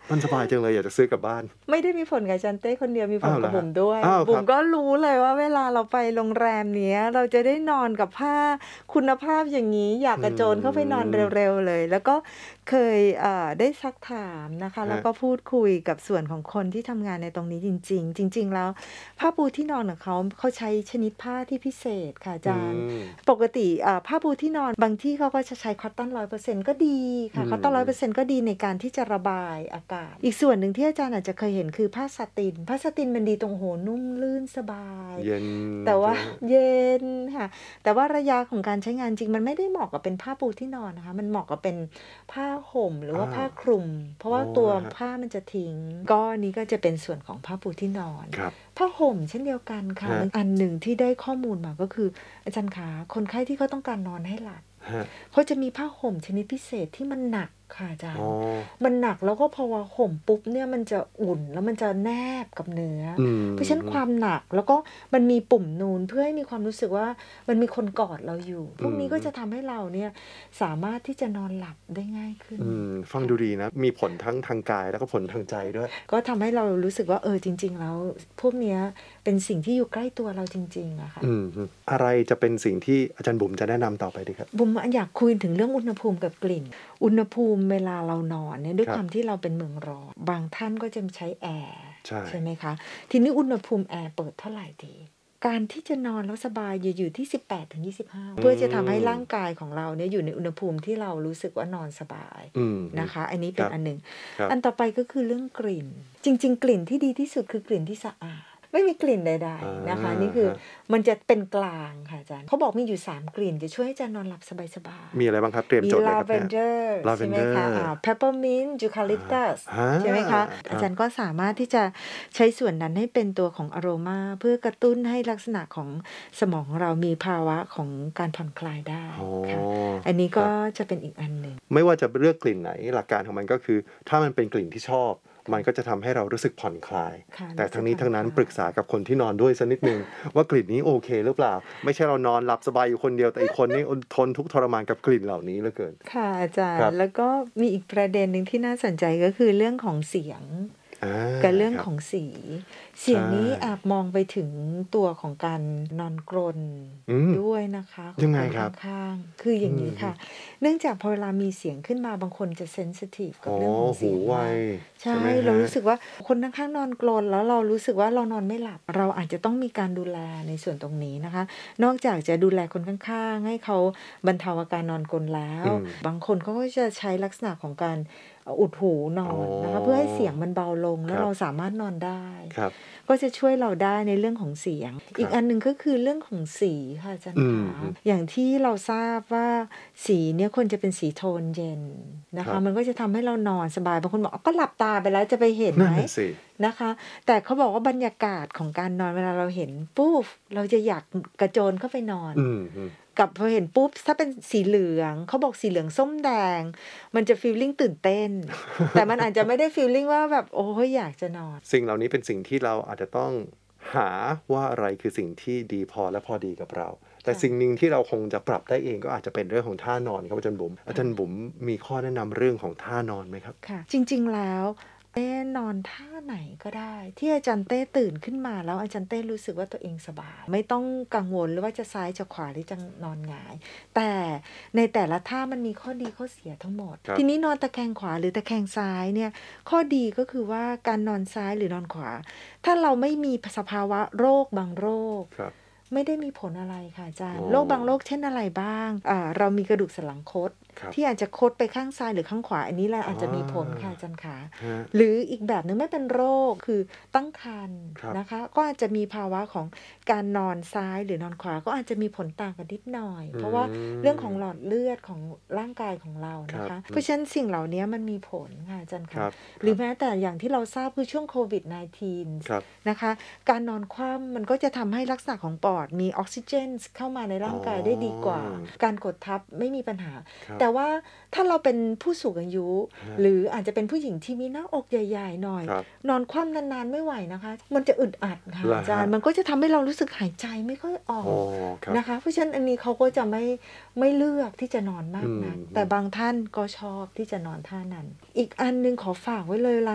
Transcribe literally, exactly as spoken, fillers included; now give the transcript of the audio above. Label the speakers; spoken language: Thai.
Speaker 1: มันสบายจังเลยอยากจะซื้อกลับบ้าน
Speaker 2: ไม่ได้มีผลกับอาจารย์เต้คนเดียวมีผลกับ
Speaker 1: อ้าวเหรอฮะ
Speaker 2: บุ๋มด้วย
Speaker 1: อ้าว
Speaker 2: บุ๋
Speaker 1: ครั
Speaker 2: ม
Speaker 1: บ
Speaker 2: ก็รู้เลยว่าเวลาเราไปโรงแรมเนี้ยเราจะได้นอนกับผ้าคุณภาพอย่างนี้อยากกระโจนเข้าไปนอนเร็วๆเลยแล้วก็เคยเอ่อได้ซักถามนะคะแล้วก็พูดคุยกับส่วนของคนที่ทำงานในตรงนี้จริงๆจริงๆแล้วผ้าปูที่นอนของเขาเขาใช้ชนิดผ้าที่พิเศษค่ะอาจารย์
Speaker 1: อืม
Speaker 2: ปกติเอ่อผ้าปูที่นอนบางที่เขาก็จะใช้คอตตอนร้อยเปอร์เซ็นต์ก็ดีค่ะ
Speaker 1: อืม
Speaker 2: คอตตอนร้อยเปอร์เซ็นต์ก็ดีในการที่จะระบายอากาศ อีกส่วนหนึ่งที่อาจารย์อาจจะเคยเห็นคือผ้าสาตินผ้าสาตินมันดีตรงโหนุ่มลื่นสบาย
Speaker 1: เย็น
Speaker 2: แต่ว่า
Speaker 1: ใช่ไหม
Speaker 2: เย็นค่ะแต่ว่าระยะของการใช้งานจริงมันไม่ได้เหมาะกับเป็นผ้าปูที่นอนนะคะมันเหมาะกับเป็นผ้าห่มหรือว่า
Speaker 1: อ่า
Speaker 2: ผ้าคลุม เพราะว่า
Speaker 1: อ๋อ
Speaker 2: ตัว
Speaker 1: ฮะ
Speaker 2: ผ้ามันจะทิ้งก็อันนี้ก็จะเป็นส่วนของผ้าปูที่นอน
Speaker 1: ครับ
Speaker 2: ผ้าห่มเช่นเดียวกันค่ะ
Speaker 1: ฮะ
Speaker 2: อันหนึ่งที่ได้ข้อมูลมาก็คืออาจารย์ขาคนไข้ที่เขาต้องการนอนให้หลับ
Speaker 1: ฮะ
Speaker 2: เขาจะมีผ้าห่มชนิดพิเศษที่มันหนักค่ะอาจาร
Speaker 1: อ๋อ
Speaker 2: ย์มันหนักแล้วก็พอว่าห่มปุ๊บเนี่ยมันจะอุ่นแล้วมันจะแนบกับเนื้ออ
Speaker 1: อืม
Speaker 2: เพราะฉะนั้นความหนักแล้วก็มันมีปุ่มนูนเพื่อให้มีความรู้สึกว่ามันมีคนกอดเราอยู่ พวกนี้ก็จะทำให้เราเนี่ยสามารถที่จะนอนหลับได้ง่ายขึ้น
Speaker 1: อืมฟังดูดีนะ มีผลทั้งทางกายแล้วก็ผลทางใจด้วย
Speaker 2: ก็ทำให้เรารู้สึกว่าเออจริง ๆ แล้วพวกเนี้ยเป็นสิ่งที่อยู่ใกล้ตัวเราจริงๆอะค่ะ
Speaker 1: อืมอะไรจะเป็นสิ่งที่อาจารย์บุ๋มจะแนะนำต่อไปดีครับ
Speaker 2: บุมอยากคุยถึงเรื่องอุณหภูมิกับกลิ่น อุณหภูมิเวลาเรานอนเนี่ยด้วย
Speaker 1: ครับ
Speaker 2: ความที่เราเป็นเมืองร้อนบางท่านก็จะใช้แอร์
Speaker 1: ใช่
Speaker 2: ไหมคะ ทีนี้อุณหภูมิแอร์เปิดเท่าไหร่ดี การที่จะนอนแล้วสบายอยู่อยู่ที่ สิบแปดถึงยี่สิบห้า เพื่อจะทำให้ร่างกายของเราเนี่ยอยู่ในอุณหภูมิที่เรารู้สึกว่านอนสบาย
Speaker 1: อืม
Speaker 2: นะคะ อันนี้เป็น
Speaker 1: ครับ
Speaker 2: อันหนึ่ง
Speaker 1: ครับ
Speaker 2: อันต่อไปก็คือเรื่องกลิ่น จริง ๆ กลิ่นที่ดีที่สุดคือกลิ่นที่สะอาด ไม่มีกลิ่นใด ๆ นะคะ นี่คือมันจะเป็นกลางค่ะอาจารย์เขาบอกมีอยู่สามกลิ่นจะช่วยให้อาจารย์นอนหลับสบายๆ
Speaker 1: มีอะไรบ้างครับเตรียม
Speaker 2: มี
Speaker 1: จดเลย
Speaker 2: ลา
Speaker 1: ครับ
Speaker 2: เว
Speaker 1: เนี่ย
Speaker 2: นเดอร์ใช่ไหม
Speaker 1: Lavender
Speaker 2: คะอ่า peppermint eucalyptus
Speaker 1: อ่า
Speaker 2: ใช่ไหมคะ
Speaker 1: ครับ
Speaker 2: อาจารย์ก็สามารถที่จะใช้ส่วนนั้นให้เป็นตัวของอโรมาเพื่อกระตุ้นให้ลักษณะของสมองของเรามีภาวะของการผ่อนคลายได้
Speaker 1: อ๋อ
Speaker 2: ค่ะอันนี้ก็
Speaker 1: ครับ
Speaker 2: จะเป็นอีกอันหนึ่ง
Speaker 1: ไม่ว่าจะเลือกกลิ่นไหนหลักการของมันก็คือ ถ้ามันเป็นกลิ่นที่ชอบ มันก็จะทำให้เรารู้สึกผ่อนคลาย
Speaker 2: ค่ะ
Speaker 1: แต่ทั้งนี้
Speaker 2: รู้สึก
Speaker 1: ทั้งนั้น
Speaker 2: ผ่อนคลาย
Speaker 1: ปรึกษากับคนที่นอนด้วยสักนิดนึง ว่ากลิ่นนี้โอเคหรือเปล่า ไม่ใช่เรานอนหลับสบายอยู่คนเดียวแต่อีกคนนี่ทนทุกข์ทรมานกับกลิ่นเหล่านี้เหลือเกิน
Speaker 2: ค่ะอาจาร
Speaker 1: ครั
Speaker 2: ย์
Speaker 1: บ
Speaker 2: แล้วก็มีอีกประเด็นหนึ่งที่น่าสนใจก็คือเรื่องของเสียง
Speaker 1: อ่า
Speaker 2: กับเรื่อง
Speaker 1: ครับ
Speaker 2: ของสี เสียงนี้
Speaker 1: ใช่
Speaker 2: อาจมองไปถึงตัวของการนอนกรน
Speaker 1: อืม
Speaker 2: ด้วยนะคะ
Speaker 1: ยังไง
Speaker 2: ของ
Speaker 1: ครับ
Speaker 2: ข้างๆคืออย่างนี้ค่ะ เนื่องจากพอเวลามีเสียงขึ้นมาบางคนจะเซนซิทีฟกับ
Speaker 1: อ๋อ
Speaker 2: เรื่องของ
Speaker 1: หู
Speaker 2: เสียง
Speaker 1: ไว
Speaker 2: มากใช่
Speaker 1: ไหมฮะ
Speaker 2: เรารู้สึกว่าคนข้างๆนอนกรนแล้วเรารู้สึกว่าเรานอนไม่หลับ เราอาจจะต้องมีการดูแลในส่วนตรงนี้นะคะ นอกจากจะดูแลคนข้างๆ ให้เขาบรรเทาอาการนอนกรนแล้ว
Speaker 1: อืม
Speaker 2: บางคนเขาก็จะใช้ลักษณะของการอุดหูนอนนะคะ
Speaker 1: อ๋อ
Speaker 2: เพื่อให้เสียงมันเบาลงแล้
Speaker 1: คว รับ
Speaker 2: เราสามารถนอนได้
Speaker 1: ครับ
Speaker 2: ก็จะช่วยเราได้ในเรื่องของเสียง อีกอันหนึ่งก็คือเรื่องของสีค่ะอาจารย์
Speaker 1: อืม
Speaker 2: คะอย่างที่เราทราบว่าสีเนี่ยควรจะเป็นสีโทนเย็นนะ
Speaker 1: ครั
Speaker 2: คะ
Speaker 1: บ
Speaker 2: มันก็จะทำให้เรานอนสบายบางคนบอกอ้าวก็หลับตาไปแล้วจะไปเห็น
Speaker 1: นั่
Speaker 2: ไห
Speaker 1: น
Speaker 2: ม
Speaker 1: น่ะสิ
Speaker 2: นะคะ แต่เขาบอกว่าบรรยากาศของการนอนเวลาเราเห็นปุ๊บเราจะอยากกระโจนเข้าไปนอน
Speaker 1: อืมอืม
Speaker 2: กับพอเห็นปุ๊บถ้าเป็นสีเหลืองเขาบอกสีเหลืองส้มแดง มันจะฟีลลิ่งตื่นเต้น แต่มันอาจจะไม่ได้ฟีลลิ่งว่าแบบโอ้ยอยากจะนอน
Speaker 1: สิ่งเหล่านี้เป็นสิ่งที่เราอาจจะต้องหาว่าอะไรคือสิ่งที่ดีพอและพอดีกับเรา แต่
Speaker 2: ค่ะ
Speaker 1: สิ่งหนึ่งที่เราคงจะปรับได้เองก็อาจจะเป็นเรื่องของท่านอนครับอาจารย์บุ๋มอาจารย์บุ๋มมีข้อแนะนำเรื่องของท่านอนไหมครับ
Speaker 2: ค่ะจริงๆแล้วเต้นอนท่าไหนก็ได้ ที่อาจารย์เต้ตื่นขึ้นมาแล้วอาจารย์เต้รู้สึกว่าตัวเองสบาย ไม่ต้องกังวลหรือว่าจะซ้ายจะขวาหรือจะนอนหงาย แต่ในแต่ละท่ามันมีข้อดีข้อเสียทั้งหมด
Speaker 1: ครับ
Speaker 2: ทีนี้นอนตะแคงขวาหรือตะแคงซ้ายเนี่ยข้อดีก็คือว่าการนอนซ้ายหรือนอนขวา ถ้าเราไม่มีสภาวะโรคบางโรค
Speaker 1: ครับ
Speaker 2: ไม่ได้มีผลอะไรค่ะอาจารย์
Speaker 1: อ๋อ
Speaker 2: โรคบางโรคเช่นอะไรบ้างอ่าเรามีกระดูกสันหลังคด
Speaker 1: ครับ
Speaker 2: ที่อาจจะคดไปข้างซ้ายหรือข้างขวาอันนี้แหละอาจจะมีผลค่ะ
Speaker 1: อ่า
Speaker 2: อาจารย์ขา
Speaker 1: ฮะ
Speaker 2: หรืออีกแบบหนึ่งไม่เป็นโรคคือตั้งครรภ์
Speaker 1: ครับ
Speaker 2: นะคะ ก็อาจจะมีภาวะของการนอนซ้ายหรือนอนขวาก็อาจจะมีผลต่างกันนิดหน่อย เพราะว่าเรื่องของหลอดเลือดของร่างกายของเรานะ
Speaker 1: ครั
Speaker 2: คะ
Speaker 1: บ
Speaker 2: เพราะฉะนั้นสิ่งเหล่านี้มันมีผลค่ะอาจารย์
Speaker 1: ครั
Speaker 2: คะ
Speaker 1: บ
Speaker 2: หรือแม้แต่อย่างที่เราทราบคือช่วงโควิด สิบเก้า
Speaker 1: ครับ
Speaker 2: นะคะ การนอนคว่ำมันก็จะทำให้ลักษณะของปอดมีออกซิเจนเข้ามาในร่างกายได้ดีกว่า
Speaker 1: อ๋อ
Speaker 2: การกดทับไม่มีปัญหา
Speaker 1: ครับ
Speaker 2: แต่ว่าถ้าเราเป็นผู้สูงอายุ
Speaker 1: ฮะ
Speaker 2: หรืออาจจะเป็นผู้หญิงที่มีหน้าอกใหญ่ๆหน่อย
Speaker 1: ครับ
Speaker 2: นอนคว่ำนานๆไม่ไหวนะคะ มันจะอึดอัดค่ะ
Speaker 1: เหรอฮะ
Speaker 2: อาจารย์มันก็จะทำให้เรารู้สึกหายใจไม่ค่อยออก
Speaker 1: อ๋อครับ
Speaker 2: นะคะ เพราะฉะนั้นอันนี้เขาก็จะไม่ไม่เลือกที่จะนอนมากนัก
Speaker 1: อืม
Speaker 2: แต่บางท่านก็ชอบที่จะนอนท่านั้น อีกอันหนึงขอฝากไว้เลยเวลา